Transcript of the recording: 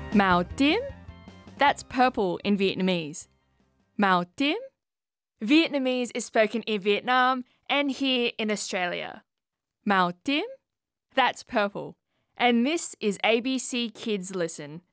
Màu tím? That's purple in Vietnamese. Màu tím? Vietnamese is spoken in Vietnam and here in Australia. Màu tím? That's purple. And this is ABC Kids Listen.